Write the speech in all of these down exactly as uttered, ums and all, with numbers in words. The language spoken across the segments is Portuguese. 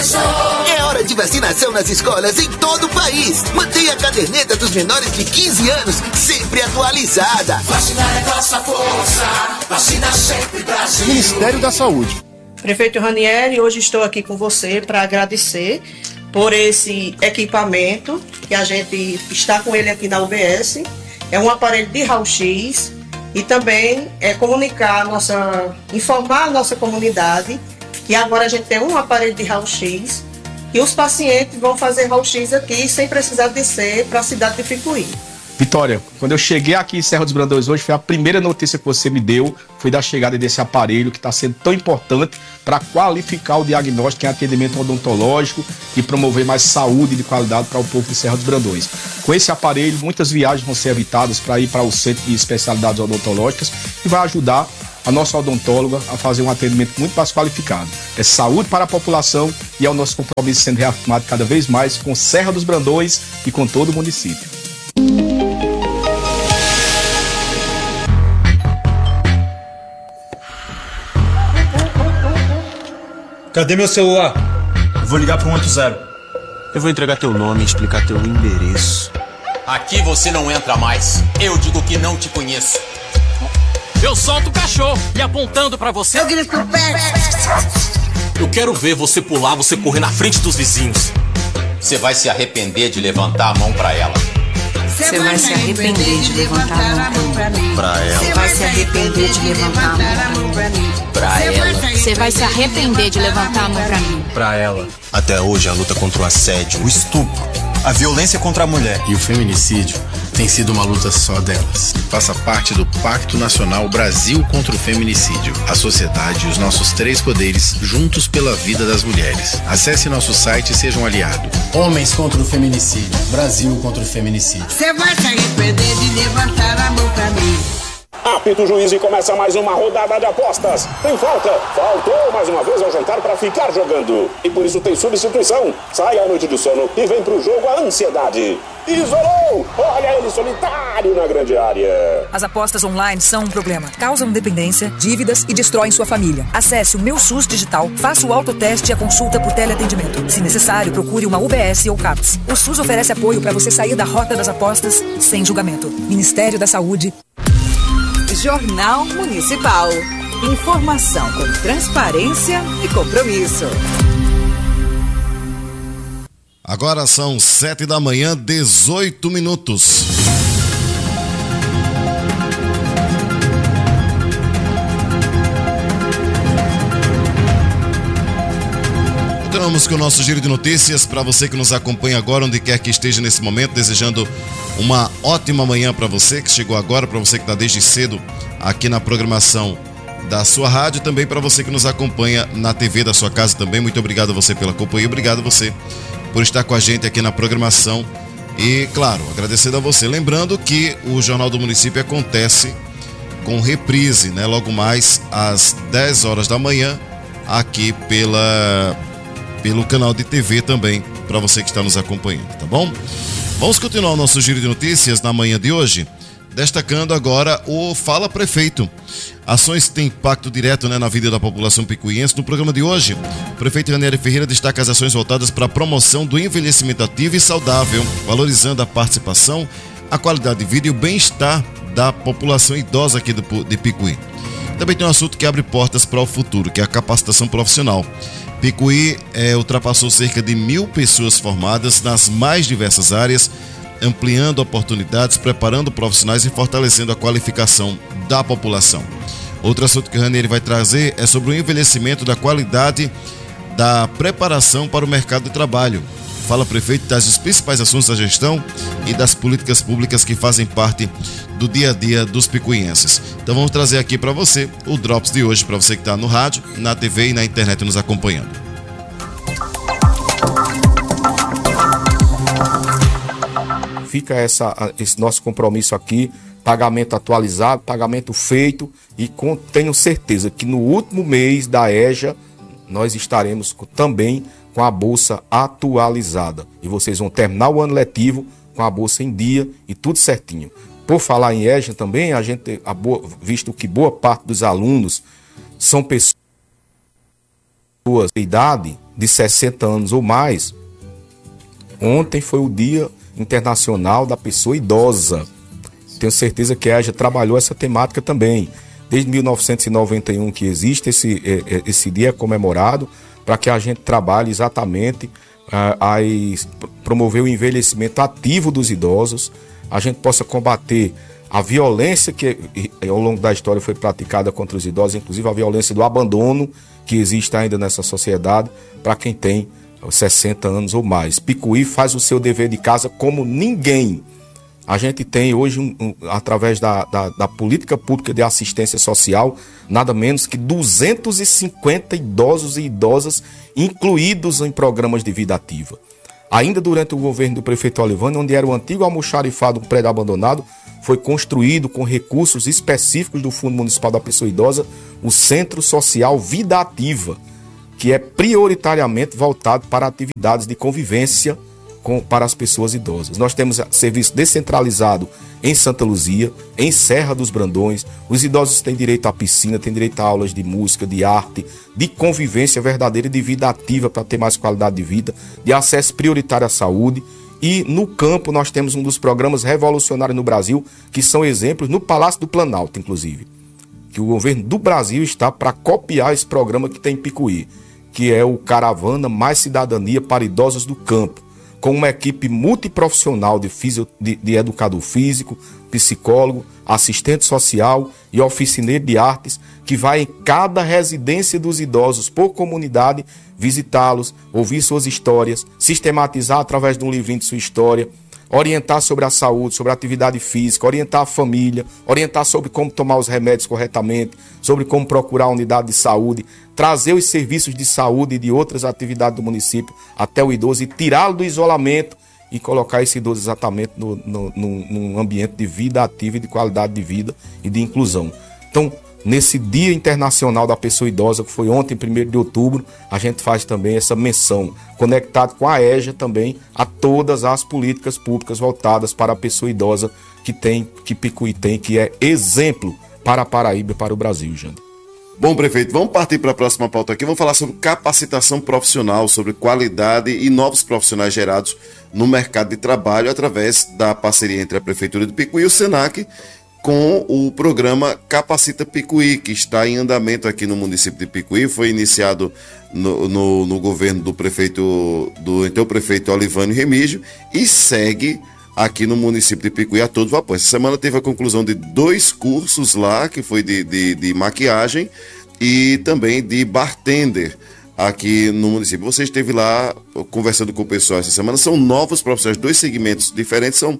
É hora de vacinação nas escolas em todo o país. Mantenha a caderneta dos menores de quinze anos sempre atualizada. Vacinar é nossa força. Vacina sempre Brasil. Ministério da Saúde. Prefeito Ranieri, hoje estou aqui com você para agradecer por esse equipamento que a gente está com ele aqui na U B S. É um aparelho de raio-x e também é comunicar a nossa, informar a nossa comunidade que agora a gente tem um aparelho de raio-x e os pacientes vão fazer raio-x aqui sem precisar descer para a cidade de Picuí. Vitória, quando eu cheguei aqui em Serra dos Brandões hoje, foi a primeira notícia que você me deu, foi da chegada desse aparelho que está sendo tão importante para qualificar o diagnóstico em atendimento odontológico e promover mais saúde e de qualidade para o povo de Serra dos Brandões. Com esse aparelho, muitas viagens vão ser evitadas para ir para o centro de especialidades odontológicas e vai ajudar a nossa odontóloga a fazer um atendimento muito mais qualificado. É saúde para a população e é o nosso compromisso sendo reafirmado cada vez mais com Serra dos Brandões e com todo o município. Cadê meu celular? Eu vou ligar para um oito zero. Eu vou entregar teu nome e explicar teu endereço. Aqui você não entra mais. Eu digo que não te conheço. Eu solto o cachorro e apontando pra você. Eu grito o pé. Eu quero ver você pular, você correr na frente dos vizinhos. Você vai se arrepender de levantar a mão pra ela. Você vai se arrepender de levantar a mão pra mim. Pra ela. Você vai se arrepender de levantar a mão pra mim. Pra ela. Você vai se arrepender de levantar a mão pra mim. Pra ela. Até hoje a luta contra o assédio, o estupro, a violência contra a mulher e o feminicídio tem sido uma luta só delas. Faça parte do Pacto Nacional Brasil contra o Feminicídio. A sociedade e os nossos três poderes juntos pela vida das mulheres. Acesse nosso site e seja um aliado. Homens contra o feminicídio. Brasil contra o feminicídio. Você vai se arrepender de levantar a mão pra mim. Apita o juiz e começa mais uma rodada de apostas. Tem falta? Faltou mais uma vez ao jantar para ficar jogando. E por isso tem substituição. Sai à noite de sono e vem pro jogo a ansiedade. Isolou! Olha ele solitário na grande área. As apostas online são um problema. Causam dependência, dívidas e destroem sua família. Acesse o Meu SUS Digital, faça o autoteste e a consulta por teleatendimento. Se necessário, procure uma U B S ou CAPS. O SUS oferece apoio para você sair da rota das apostas sem julgamento. Ministério da Saúde. Jornal Municipal. Informação com transparência e compromisso. Agora são sete da manhã, dezoito minutos. Continuamos com o nosso giro de notícias. Para você que nos acompanha agora, onde quer que esteja nesse momento, desejando uma ótima manhã para você que chegou agora, para você que está desde cedo aqui na programação da sua rádio, também para você que nos acompanha na T V da sua casa também. Muito obrigado a você pela companhia, obrigado a você por estar com a gente aqui na programação e, claro, agradecendo a você. Lembrando que o Jornal do Município acontece com reprise, né? Logo mais às dez horas da manhã, aqui pela, pelo canal de T V também, para você que está nos acompanhando, tá bom? Vamos continuar o nosso giro de notícias na manhã de hoje, destacando agora o Fala Prefeito. Ações têm impacto direto, né, na vida da população picuiense. No programa de hoje, o prefeito Ranieri Ferreira destaca as ações voltadas para a promoção do envelhecimento ativo e saudável, valorizando a participação, a qualidade de vida e o bem-estar da população idosa aqui do, de Picuí. Também tem um assunto que abre portas para o futuro, que é a capacitação profissional. Picuí é, ultrapassou cerca de mil pessoas formadas nas mais diversas áreas, ampliando oportunidades, preparando profissionais e fortalecendo a qualificação da população. Outro assunto que o Ranieri vai trazer é sobre o envelhecimento da qualidade da preparação para o mercado de trabalho. Fala prefeito das principais assuntos da gestão e das políticas públicas que fazem parte do dia a dia dos picuienses. Então vamos trazer aqui para você o Drops de hoje, para você que está no rádio, na T V e na internet nos acompanhando. Fica essa, esse nosso compromisso aqui, pagamento atualizado, pagamento feito, e com, tenho certeza que no último mês da EJA nós estaremos com, também com a bolsa atualizada. E vocês vão terminar o ano letivo com a bolsa em dia e tudo certinho. Por falar em EJA também, a gente, a boa, visto que boa parte dos alunos são pessoas pessoas de idade de sessenta anos ou mais, ontem foi o Dia Internacional da Pessoa Idosa. Tenho certeza que a EJA trabalhou essa temática também. Desde mil novecentos e noventa e um que existe esse, esse dia comemorado, para que a gente trabalhe exatamente a, a promover o envelhecimento ativo dos idosos, a gente possa combater a violência que ao longo da história foi praticada contra os idosos, inclusive a violência do abandono que existe ainda nessa sociedade para quem tem sessenta anos ou mais. Picuí faz o seu dever de casa como ninguém. A gente tem hoje, um, um, através da, da, da política pública de assistência social, nada menos que duzentos e cinquenta idosos e idosas incluídos em programas de vida ativa. Ainda durante o governo do prefeito Olivânio, onde era o antigo almoxarifado, um prédio abandonado, foi construído com recursos específicos do Fundo Municipal da Pessoa Idosa o Centro Social Vida Ativa, que é prioritariamente voltado para atividades de convivência com, para as pessoas idosas. Nós temos serviço descentralizado em Santa Luzia, em Serra dos Brandões. Os idosos têm direito à piscina, têm direito a aulas de música, de arte, de convivência verdadeira, de vida ativa para ter mais qualidade de vida, de acesso prioritário à saúde. E no campo nós temos um dos programas revolucionários no Brasil, que são exemplos no Palácio do Planalto, inclusive. Que o governo do Brasil está para copiar esse programa que tem em Picuí, que é o Caravana Mais Cidadania para Idosos do Campo, com uma equipe multiprofissional de, fisio, de, de educador físico, psicólogo, assistente social e oficineiro de artes, que vai em cada residência dos idosos por comunidade visitá-los, ouvir suas histórias, sistematizar através de um livrinho de sua história, orientar sobre a saúde, sobre a atividade física, orientar a família, orientar sobre como tomar os remédios corretamente, sobre como procurar a unidade de saúde, trazer os serviços de saúde e de outras atividades do município até o idoso e tirá-lo do isolamento e colocar esse idoso exatamente no, no, no, num ambiente de vida ativa e de qualidade de vida e de inclusão. Então, nesse Dia Internacional da Pessoa Idosa, que foi ontem, primeiro de outubro, a gente faz também essa menção, conectado com a EJA também, a todas as políticas públicas voltadas para a pessoa idosa que tem, que Picuí tem, que é exemplo para a Paraíba e para o Brasil, Jânio. Bom, prefeito, vamos partir para a próxima pauta aqui. Vamos falar sobre capacitação profissional, sobre qualidade e novos profissionais gerados no mercado de trabalho através da parceria entre a Prefeitura de Picuí e o Senac, com o programa Capacita Picuí, que está em andamento aqui no município de Picuí. Foi iniciado no, no, no governo do prefeito, do então prefeito Olivânio Remígio, e segue aqui no município de Picuí a todo vapor. Essa semana teve a conclusão de dois cursos lá, que foi de, de, de maquiagem e também de bartender aqui no município. Você esteve lá conversando com o pessoal essa semana. São novos profissionais, dois segmentos diferentes, são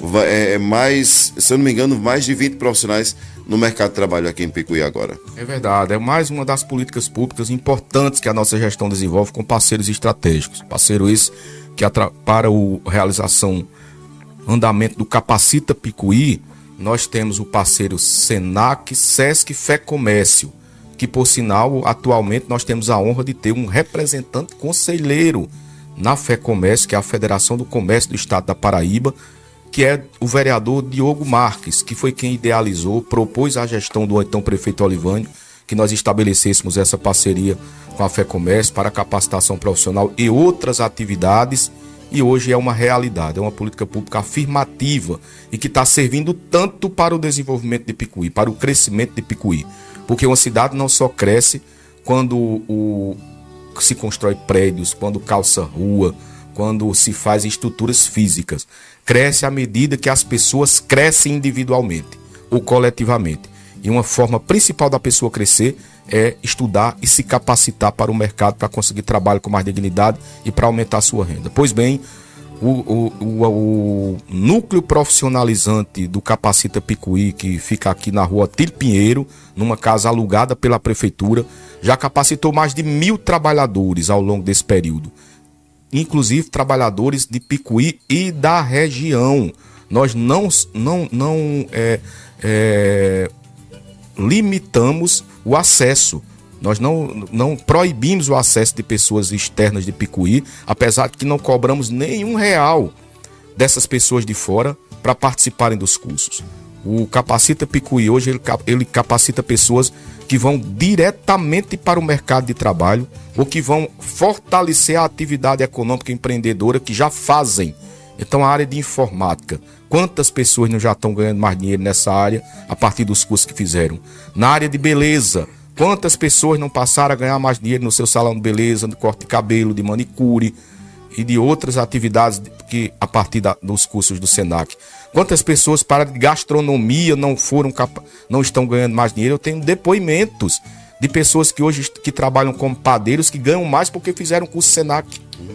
é, mais, se eu não me engano, mais de vinte profissionais no mercado de trabalho aqui em Picuí agora. É verdade, é mais uma das políticas públicas importantes que a nossa gestão desenvolve com parceiros estratégicos. Parceiro esse que para a realização, andamento do Capacita Picuí, nós temos o parceiro Senac, Sesc, FEComércio, que, por sinal, atualmente nós temos a honra de ter um representante conselheiro na FEComércio, que é a Federação do Comércio do Estado da Paraíba, que é o vereador Diogo Marques, que foi quem idealizou, propôs à gestão do então prefeito Olivânio, que nós estabelecêssemos essa parceria com a FEComércio para capacitação profissional e outras atividades, e hoje é uma realidade, é uma política pública afirmativa e que está servindo tanto para o desenvolvimento de Picuí, para o crescimento de Picuí. Porque uma cidade não só cresce quando o, se constrói prédios, quando calça rua, quando se faz estruturas físicas. Cresce à medida que as pessoas crescem individualmente ou coletivamente. E uma forma principal da pessoa crescer é estudar e se capacitar para o mercado, para conseguir trabalho com mais dignidade e para aumentar a sua renda. Pois bem, O, o, o, o núcleo profissionalizante do Capacita Picuí, que fica aqui na rua Tílio Pinheiro, numa casa alugada pela prefeitura, já capacitou mais de mil trabalhadores ao longo desse período, inclusive trabalhadores de Picuí e da região. Nós não, não, não é, é, limitamos o acesso. Nós não, não proibimos o acesso de pessoas externas de Picuí, apesar de que não cobramos nenhum real dessas pessoas de fora para participarem dos cursos. O Capacita Picuí hoje, ele, ele capacita pessoas que vão diretamente para o mercado de trabalho ou que vão fortalecer a atividade econômica empreendedora que já fazem. Então, a área de informática, quantas pessoas não já estão ganhando mais dinheiro nessa área a partir dos cursos que fizeram? Na área de beleza, quantas pessoas não passaram a ganhar mais dinheiro no seu salão de beleza, no corte de cabelo, de manicure e de outras atividades que a partir da, dos cursos do Senac? Quantas pessoas para de gastronomia não foram capa- não estão ganhando mais dinheiro? Eu tenho depoimentos de pessoas que hoje que trabalham como padeiros que ganham mais porque fizeram curso Senac.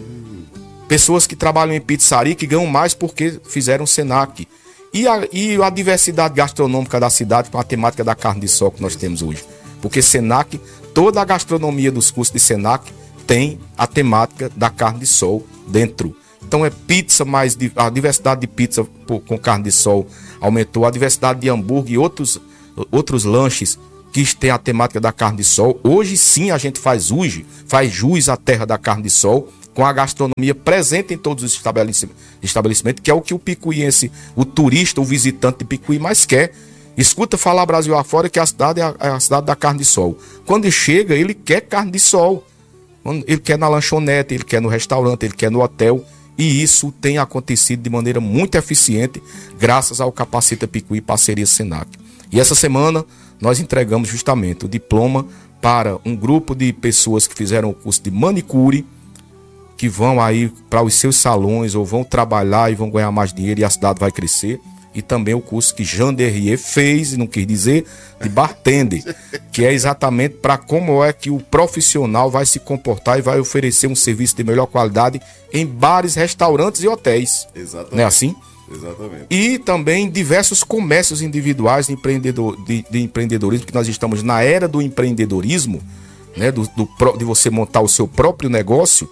Pessoas que trabalham em pizzaria que ganham mais porque fizeram Senac. E a, e a diversidade gastronômica da cidade com a temática da carne de sol que nós temos hoje. Porque Senac, toda a gastronomia dos cursos de Senac tem a temática da carne de sol dentro. Então é pizza, mas a diversidade de pizza com carne de sol aumentou, a diversidade de hambúrguer e outros, outros lanches que têm a temática da carne de sol. Hoje sim a gente faz hoje, faz jus à terra da carne de sol, com a gastronomia presente em todos os estabelecimentos, que é o que o picuiense, o turista, o visitante de Picuí mais quer. Escuta falar Brasil afora que a cidade é a, é a cidade da carne de sol. Quando ele chega, ele quer carne de sol. Ele quer na lanchonete, ele quer no restaurante, ele quer no hotel. E isso tem acontecido de maneira muito eficiente, graças ao Capacita Picuí Parceria Senac. E essa semana nós entregamos justamente o diploma para um grupo de pessoas que fizeram o curso de manicure, que vão aí para os seus salões ou vão trabalhar e vão ganhar mais dinheiro e a cidade vai crescer. E também o curso que Jean Derrier fez, e não quis dizer, de bartender, que é exatamente para como é que o profissional vai se comportar e vai oferecer um serviço de melhor qualidade em bares, restaurantes e hotéis. Exatamente. Não é assim? Exatamente. E também diversos comércios individuais de, empreendedor, de, de empreendedorismo, que nós estamos na era do empreendedorismo, né, do, do, de você montar o seu próprio negócio,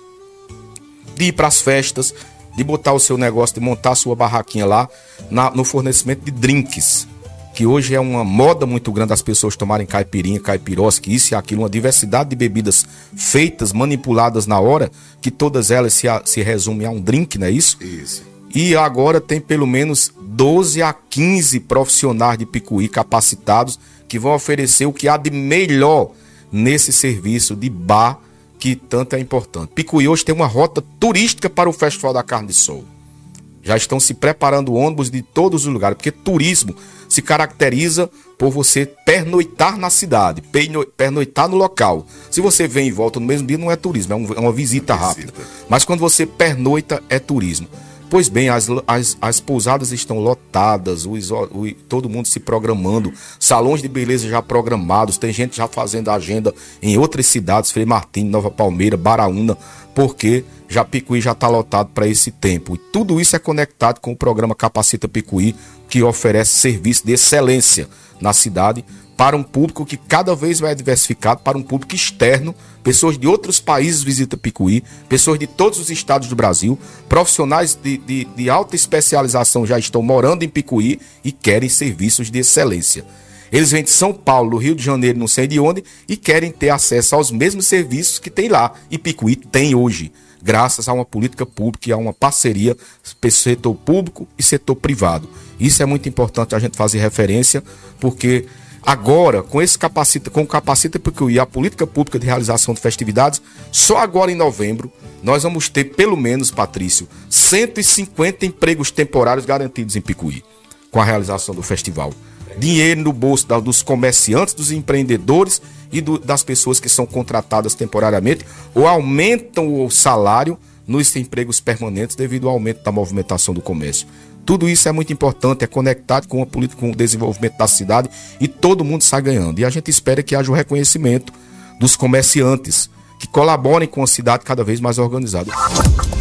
de ir para as festas, de botar o seu negócio, de montar a sua barraquinha lá na, no fornecimento de drinks, que hoje é uma moda muito grande as pessoas tomarem caipirinha, caipirosca, que isso e aquilo, uma diversidade de bebidas feitas, manipuladas na hora, que todas elas se, a, se resumem a um drink, não é isso? Isso. E agora tem pelo menos doze a quinze profissionais de Picuí capacitados que vão oferecer o que há de melhor nesse serviço de bar, que tanto é importante. Picuí hoje tem uma rota turística para o Festival da Carne de Sol. Já estão se preparando ônibus de todos os lugares, porque turismo se caracteriza por você pernoitar na cidade, pernoitar no local. Se você vem e volta no mesmo dia, não é turismo, é, um, é uma visita rápida. Mas quando você pernoita, é turismo. Pois bem, as, as, as pousadas estão lotadas, o, o, todo mundo se programando, salões de beleza já programados, tem gente já fazendo agenda em outras cidades, Frei Martim, Nova Palmeira, Baraúna, porque já Picuí já está lotado para esse tempo. E tudo isso é conectado com o programa Capacita Picuí, que oferece serviço de excelência na cidade, para um público que cada vez mais é diversificado, para um público externo. Pessoas de outros países visitam Picuí, pessoas de todos os estados do Brasil, profissionais de, de, de alta especialização já estão morando em Picuí e querem serviços de excelência. Eles vêm de São Paulo, do Rio de Janeiro, não sei de onde, e querem ter acesso aos mesmos serviços que tem lá. E Picuí tem hoje, graças a uma política pública e a uma parceria setor público e setor privado. Isso é muito importante a gente fazer referência, porque agora, com esse capacita, com o Capacita Picuí e a política pública de realização de festividades, só agora em novembro, nós vamos ter pelo menos, Patrício, cento e cinquenta empregos temporários garantidos em Picuí, com a realização do festival. Dinheiro no bolso da, dos comerciantes, dos empreendedores e do, das pessoas que são contratadas temporariamente ou aumentam o salário nos empregos permanentes devido ao aumento da movimentação do comércio. Tudo isso é muito importante, é conectado com a política, com o desenvolvimento da cidade e todo mundo sai ganhando. E a gente espera que haja o reconhecimento dos comerciantes que colaborem com a cidade cada vez mais organizada.